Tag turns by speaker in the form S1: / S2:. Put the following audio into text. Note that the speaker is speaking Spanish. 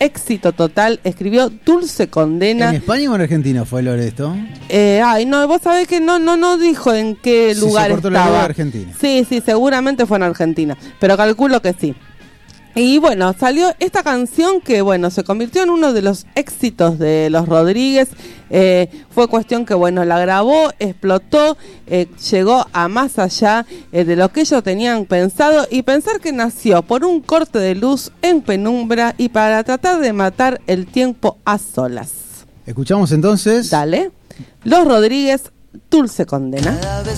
S1: éxito total. Escribió Dulce Condena.
S2: ¿En España o en Argentina fue Lore esto?
S1: No, vos sabés que no dijo en qué lugar
S2: se cortó
S1: estaba.
S2: La lugar Argentina.
S1: Sí, seguramente fue en Argentina, pero calculo que sí. Y bueno, salió esta canción que, bueno, se convirtió en uno de los éxitos de los Rodríguez. Fue cuestión que, bueno, la grabó, explotó, llegó a más allá de lo que ellos tenían pensado. Y pensar que nació por un corte de luz en penumbra y para tratar de matar el tiempo a solas.
S2: Escuchamos entonces.
S1: Dale. Los Rodríguez, Dulce Condena.